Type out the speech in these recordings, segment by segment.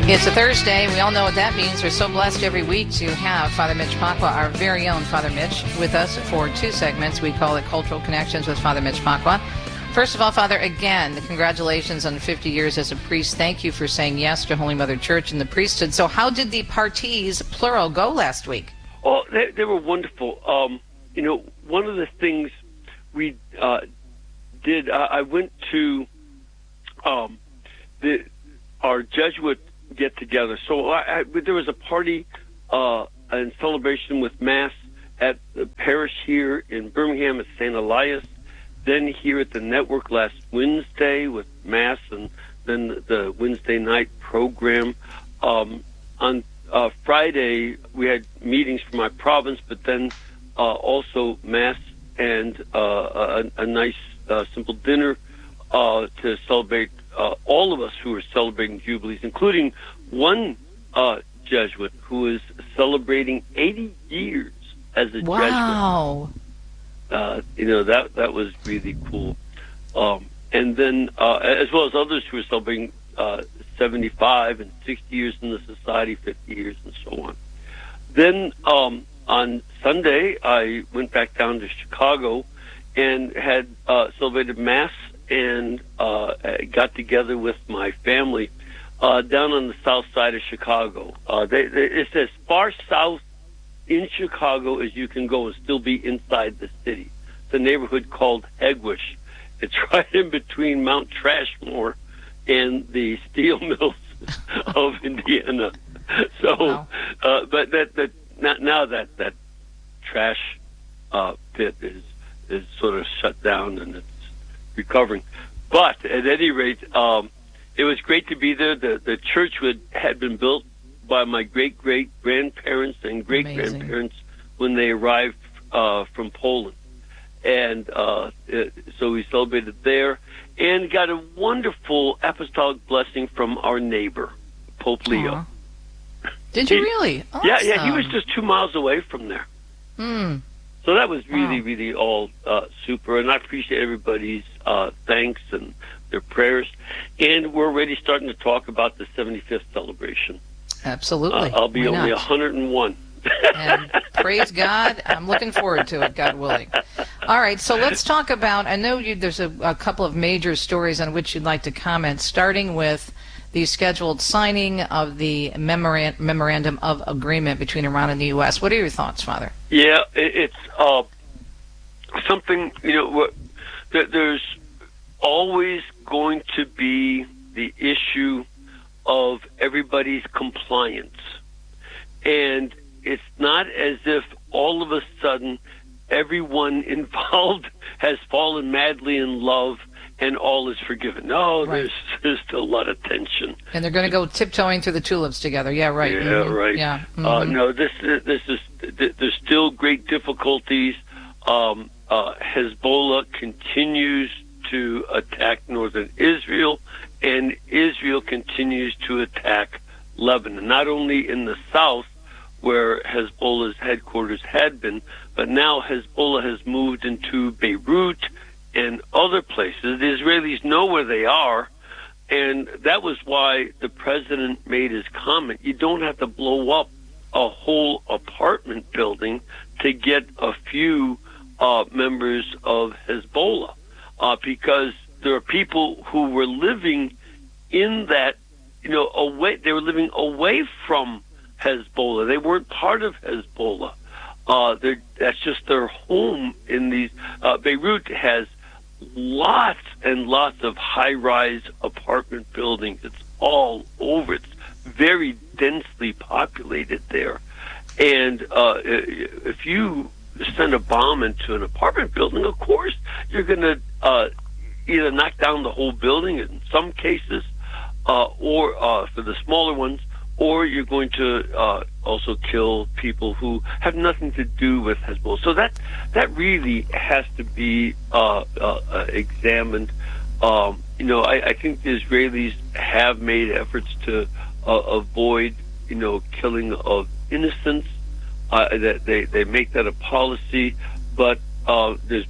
It's a Thursday. We all know what that means. We're so blessed every week to have Father Mitch Pacwa, our very own Father Mitch, with us for two segments. We call it Cultural Connections with Father Mitch Pacwa. First of all, Father, again, congratulations on 50 years as a priest. Thank you for saying yes to Holy Mother Church and the priesthood. So how did the parties, plural, go last week? Oh, they were wonderful. One of the things we did, I went to our Jesuit get-together. So there was a party and celebration with Mass at the parish here in Birmingham at St. Elias, then here at the network last Wednesday with Mass, and then the Wednesday night program. On Friday, we had meetings for my province, but then also Mass and a nice simple dinner to celebrate all of us who are celebrating Jubilees, including one Jesuit who is celebrating 80 years as a Jesuit. Wow. That was really cool. And then, as well as others who are celebrating 75 and 60 years in the society, 50 years, and so on. Then on Sunday, I went back down to Chicago and had celebrated Mass and got together with my family down on the south side of Chicago. It's as far south in Chicago as you can go and still be inside the city. It's a neighborhood called Hegewisch. It's right in between Mount Trashmore and the steel mills of Indiana. So, wow. But now that trash pit is sort of shut down and it's recovering. But at any rate, it was great to be there. The church had been built by my great-great-grandparents and great-grandparents when they arrived from Poland. And so we celebrated there and got a wonderful apostolic blessing from our neighbor, Pope Leo. Did you really? Awesome. Yeah, he was just 2 miles away from there. So that was really, really all super, and I appreciate everybody's thanks and their prayers. And we're already starting to talk about the 75th celebration. Absolutely. I'll be only 101. And praise God. I'm looking forward to it, God willing. All right, so let's talk about, I know there's a couple of major stories on which you'd like to comment, starting with the scheduled signing of the memorandum of agreement between Iran and the U.S. What are your thoughts, Father? Yeah, it's something, there's always going to be the issue of everybody's compliance. And it's not as if all of a sudden everyone involved has fallen madly in love and all is forgiven. No, right. There's still a lot of tension. And they're going to go tiptoeing through the tulips together. Yeah, right. Yeah, right. Yeah. No, this is there's still great difficulties. Hezbollah continues to attack northern Israel, and Israel continues to attack Lebanon. Not only in the south, where Hezbollah's headquarters had been, but now Hezbollah has moved into Beirut and other places. The Israelis know where they are, and that was why the president made his comment. You don't have to blow up a whole apartment building to get a few members of Hezbollah, because there are people who were living in that, away. They were living away from Hezbollah. They weren't part of Hezbollah. That's just their home in these. Beirut has lots and lots of high-rise apartment buildings. It's all over. It's very densely populated there. And if you send a bomb into an apartment building, of course, you're going to either knock down the whole building in some cases, or for the smaller ones, or you're going to also kill people who have nothing to do with Hezbollah. So that really has to be examined. I think the Israelis have made efforts to avoid, killing of innocents. That they make that a policy, but there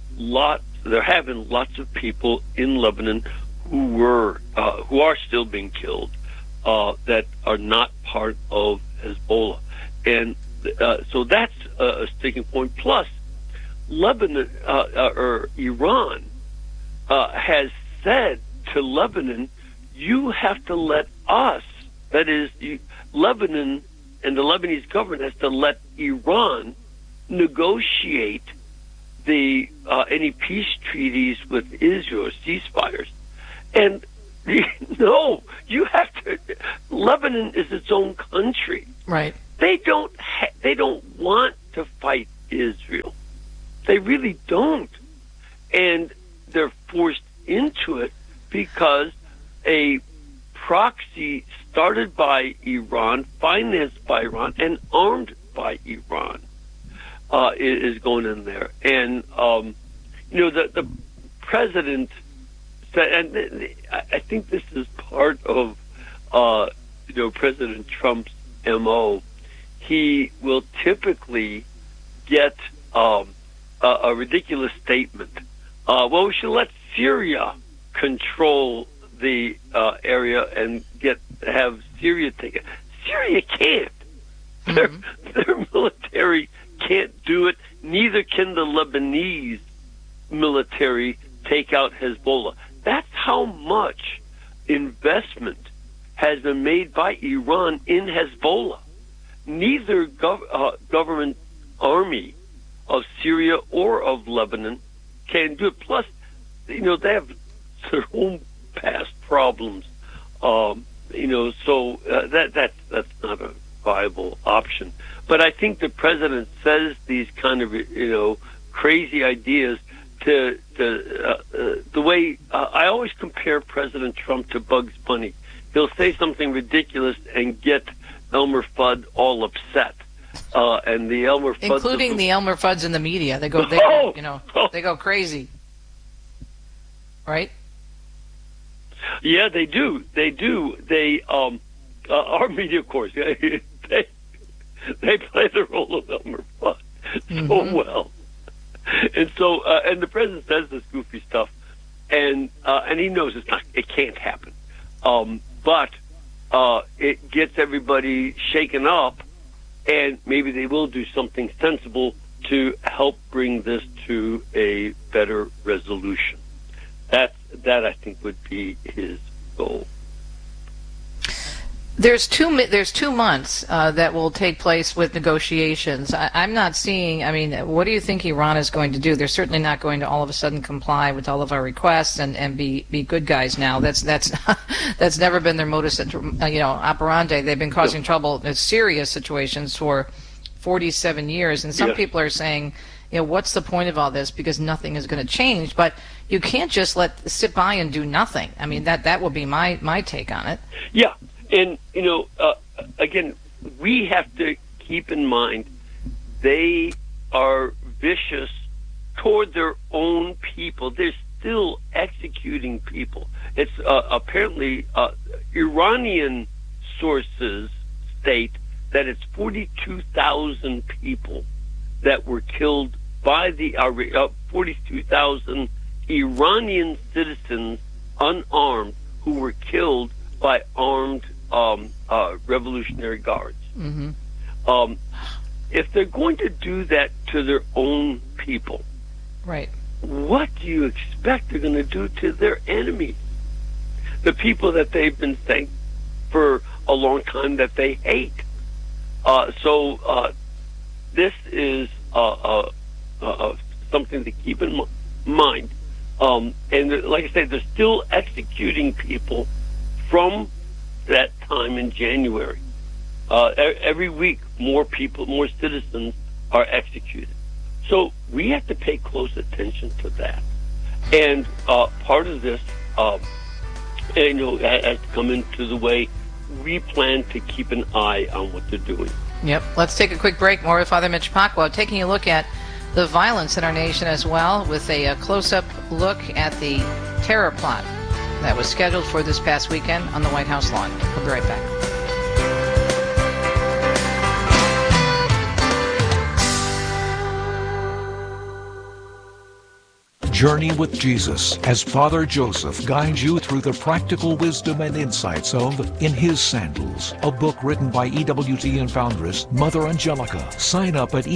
have been lots of people in Lebanon who are still being killed that are not part of Hezbollah. And so that's a sticking point. Plus, Lebanon or Iran has said to Lebanon, you have to let us, that is, Lebanon and the Lebanese government has to let Iran negotiate the any peace treaties with Israel, ceasefires. And no, you have to. Lebanon is its own country. Right. They don't want to fight Israel. They really don't, and they're forced into it because a proxy started by Iran, financed by Iran, and armed by Iran is going in there. And the president said, and I think this is part of President Trump's MO. He will typically get a ridiculous statement. Well, we should let Syria control the area and have Syria take it. Syria can't. Their military can't do it. Neither can the Lebanese military take out Hezbollah. That's how much investment has been made by Iran in Hezbollah. Neither government army of Syria or of Lebanon can do it. Plus, they have their own past problems. So that's not a viable option. But I think the president says these kind of crazy ideas to the way I always compare President Trump to Bugs Bunny. He'll say something ridiculous and get Elmer Fudd all upset. And the Elmer Fudds, including the Elmer Fudds in the media, they go crazy, right? Yeah, they do. They our media, of course, they play the role of Elmer Fudd so well, and so and the president says this goofy stuff, and he knows it can't happen, but it gets everybody shaken up. And maybe they will do something sensible to help bring this to a better resolution. That I think would be his goal. There's 2 months that will take place with negotiations. I'm not seeing. I mean, what do you think Iran is going to do? They're certainly not going to all of a sudden comply with all of our requests and be good guys now. That's that's never been their modus operandi. They've been causing trouble in serious situations for 47 years, and some people are saying, what's the point of all this? Because nothing is going to change. But you can't just sit by and do nothing. I mean, that would be my take on it. Yeah. And, again, we have to keep in mind they are vicious toward their own people. They're still executing people. It's apparently Iranian sources state that it's 42,000 people that were killed by the 42,000 Iranian citizens, unarmed, who were killed by armed Revolutionary Guards. If they're going to do that to their own people, right? What do you expect they're going to do to their enemies? The people that they've been saying for a long time that they hate. So this is something to keep in mind. And like I said, they're still executing people from that time in January. Every week, more citizens are executed. So we have to pay close attention to that. And part of this, has to come into the way we plan to keep an eye on what they're doing. Yep. Let's take a quick break. More with Father Mitch Pacwa, taking a look at the violence in our nation as well, with a close-up look at the terror plot that was scheduled for this past weekend on the White House lawn. We'll be right back. Journey with Jesus as Father Joseph guides you through the practical wisdom and insights of In His Sandals, a book written by EWTN foundress Mother Angelica. Sign up at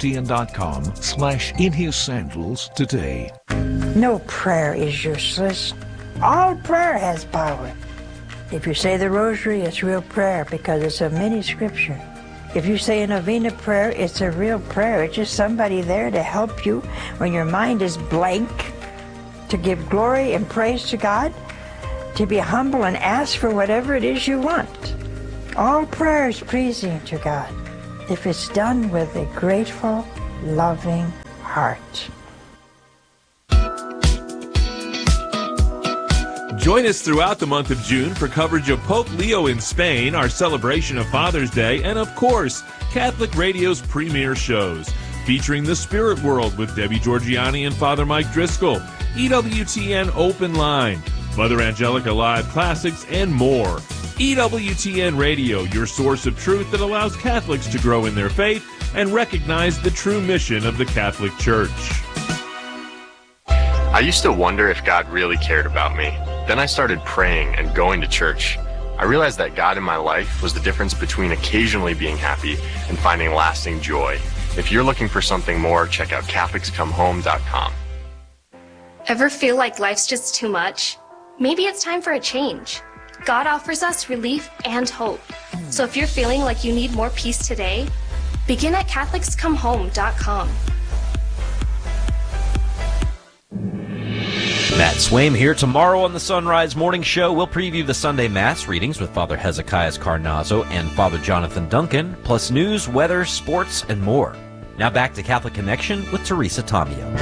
EWTN.com/InHisSandals today. No prayer is useless. All prayer has power. If you say the rosary, it's real prayer because it's a mini scripture. If you say a novena prayer, it's a real prayer. It's just somebody there to help you when your mind is blank, to give glory and praise to God, to be humble and ask for whatever it is you want. All prayer is pleasing to God if it's done with a grateful, loving heart. Join us throughout the month of June for coverage of Pope Leo in Spain, our celebration of Father's Day, and of course, Catholic Radio's premier shows, featuring The Spirit World with Debbie Georgiani and Father Mike Driscoll, EWTN Open Line, Mother Angelica Live Classics, and more. EWTN Radio, your source of truth that allows Catholics to grow in their faith and recognize the true mission of the Catholic Church. I used to wonder if God really cared about me. Then I started praying and going to church. I realized that God in my life was the difference between occasionally being happy and finding lasting joy. If you're looking for something more, check out CatholicsComeHome.com. Ever feel like life's just too much? Maybe it's time for a change. God offers us relief and hope. So if you're feeling like you need more peace today, begin at CatholicsComeHome.com. Matt Swaim here. Tomorrow on the Sunrise Morning Show, we'll preview the Sunday Mass readings with Father Hezekiah Carnazzo and Father Jonathan Duncan, plus news, weather, sports, and more. Now back to Catholic Connection with Teresa Tomeo.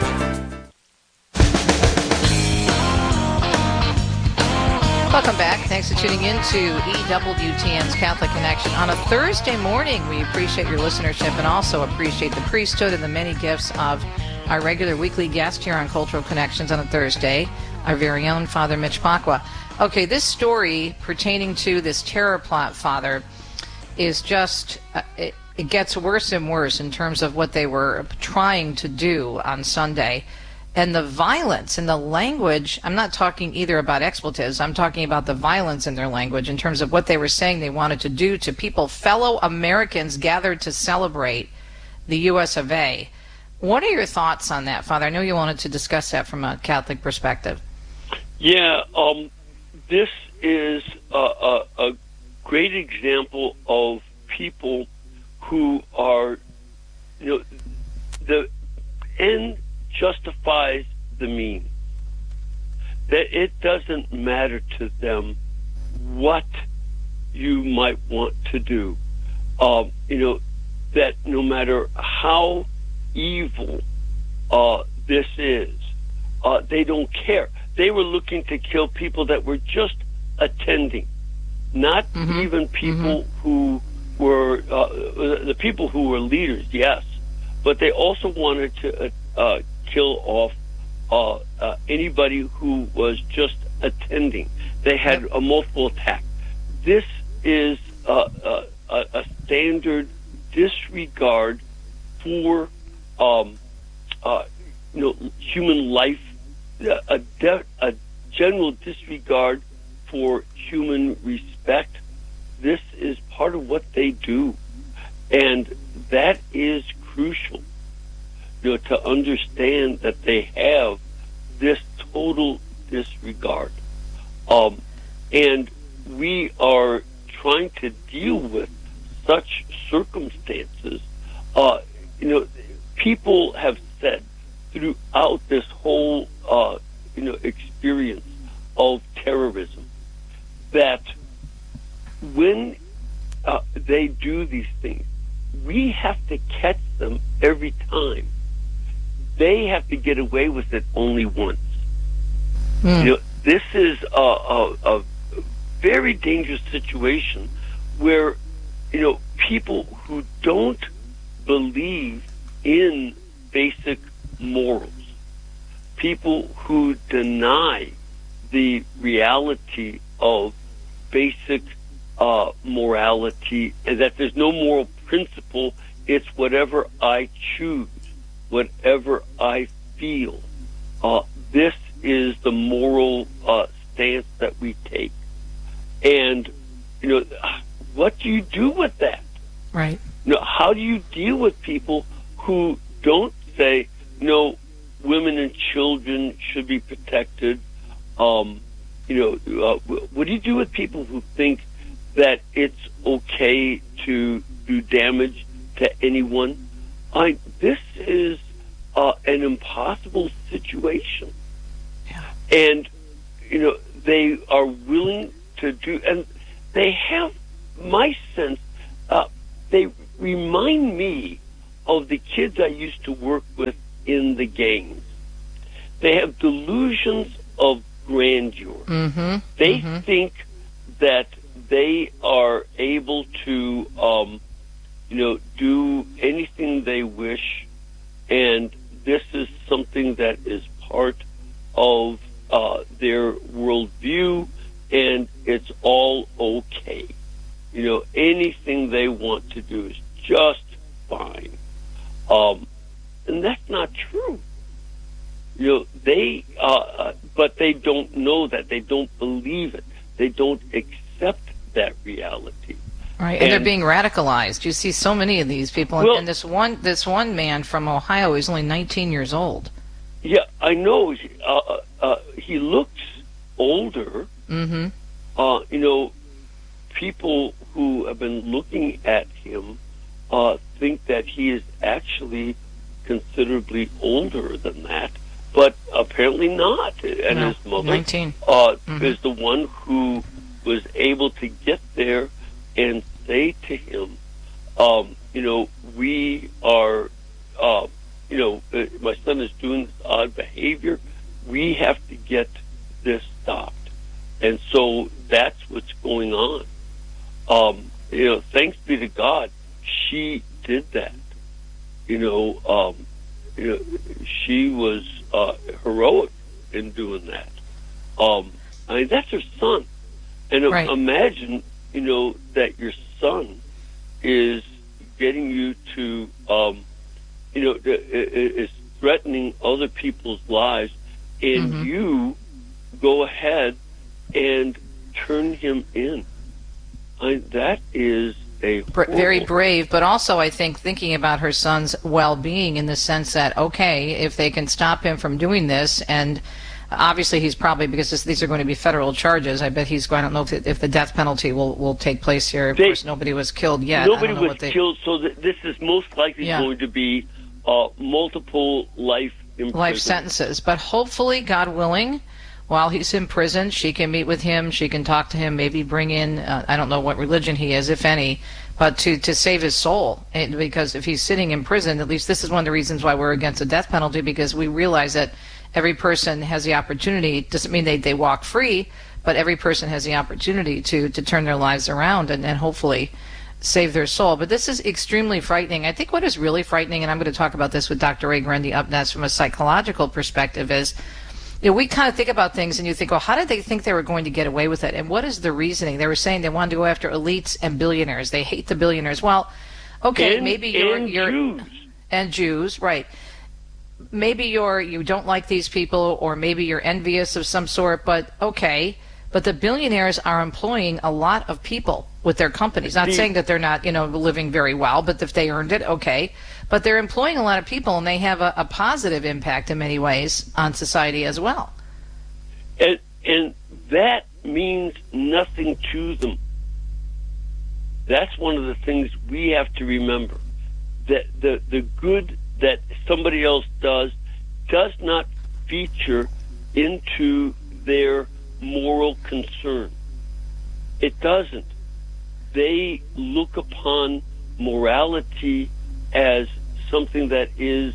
Welcome back. Thanks for tuning in to EWTN's Catholic Connection. On a Thursday morning, we appreciate your listenership and also appreciate the priesthood and the many gifts of our regular weekly guest here on Cultural Connections on a Thursday, our very own Father Mitch Pacwa. Okay, this story pertaining to this terror plot, Father, is just, it gets worse and worse in terms of what they were trying to do on Sunday. And the violence and the language, I'm not talking either about expletives, I'm talking about the violence in their language in terms of what they were saying they wanted to do to people, fellow Americans gathered to celebrate the U.S. of A. What are your thoughts on that, Father? I know you wanted to discuss that from a Catholic perspective. Yeah, this is a great example of people who are, the end justifies the means. That it doesn't matter to them what you might want to do. That no matter how evil this is, they don't care. They were looking to kill people that were just attending, not even people who were the people who were leaders, yes, but they also wanted to kill off anybody who was just attending. They had a multiple attack. This is a standard disregard for human life, a general disregard for human respect. This is part of what they do, and that is crucial. To understand that they have this total disregard, and we are trying to deal with such circumstances. People have said throughout this whole experience of terrorism that when they do these things, we have to catch them every time. They have to get away with it only once. This is a very dangerous situation where people who don't believe in basic morals, people who deny the reality of basic morality, and that there's no moral principle, it's whatever I choose, whatever I feel. this is the moral stance that we take. And, what do you do with that? Right. How do you deal with people who don't say, women and children should be protected? What do you do with people who think that it's okay to do damage to anyone? This is an impossible situation. Yeah. And, they are willing to do, and they have, my sense, they remind me of the kids I used to work with in the gangs. They have delusions of grandeur. Mm-hmm. They think that they are able to, do anything they wish, and this is something that is part of their worldview, and it's all okay. Anything they want to do is just fine. And that's not true. But they don't know that. They don't believe it. They don't accept that reality. Right, and they're being radicalized. You see so many of these people, and this one man from Ohio is only 19 years old. Yeah, I know. He looks older. Mm-hmm. People who have been looking at him think that he is actually considerably older than that, but apparently not. And his mother 19. Is the one who was able to get there and say to him, we are, my son is doing this odd behavior. We have to get this stopped. And so that's what's going on. Thanks be to God, she did that. She was heroic in doing that. That's her son. And right. Imagine, that your son is getting you to, is threatening other people's lives, and you go ahead and turn him in. That is a very brave, but also I think thinking about her son's well-being in the sense that, okay, if they can stop him from doing this, and obviously he's probably, because these are going to be federal charges, I bet he's going, I don't know if the death penalty will take place here. Of course, nobody was killed yet. Nobody was killed, so this is most likely going to be multiple life sentences. But hopefully, God willing, while he's in prison, she can meet with him, she can talk to him, maybe bring in, I don't know what religion he is, if any, but to save his soul. Because if he's sitting in prison, at least this is one of the reasons why we're against the death penalty, because we realize that every person has the opportunity, doesn't mean they walk free, but every person has the opportunity to turn their lives around and hopefully save their soul. But this is extremely frightening. I think what is really frightening, and I'm going to talk about this with Dr. Ray Grundy up next from a psychological perspective, is we kind of think about things and you think, well, how did they think they were going to get away with it? And what is the reasoning? They were saying they wanted to go after elites and billionaires. They hate the billionaires. Well, okay, maybe you're Jews. And Jews, right. Maybe you don't like these people, or maybe you're envious of some sort, but okay. But the billionaires are employing a lot of people with their companies. Not saying that they're not, living very well, but if they earned it, okay. But they're employing a lot of people, and they have a positive impact in many ways on society as well. And that means nothing to them. That's one of the things we have to remember. That the good that somebody else does not feature into their moral concern. It doesn't. They look upon morality as something that is,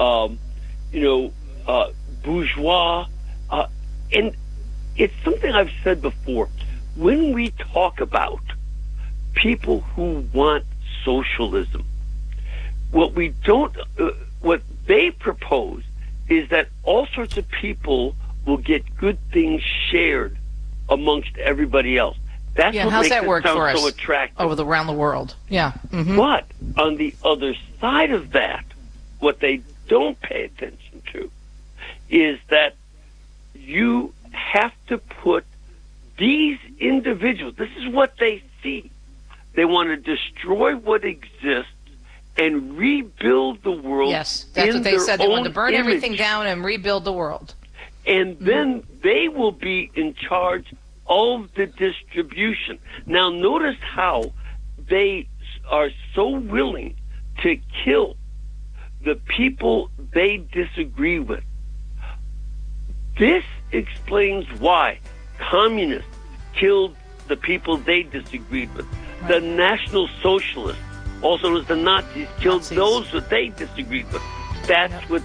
bourgeois. And it's something I've said before. When we talk about people who want socialism, what they propose is that all sorts of people will get good things shared amongst everybody else. That's what how's makes that it work sound for us so attractive. around the world. Yeah. Mm-hmm. But on the other side of that, what they don't pay attention to is that you have to put these individuals, this is what they see. They want to destroy what exists and rebuild the world. Yes, that's what they said. They want to burn everything down and rebuild the world. And then they will be in charge of the distribution. Now, notice how they are so willing to kill the people they disagree with. This explains why communists killed the people they disagreed with. The National Socialists, also known as the Nazis, killed those that they disagreed with. That's what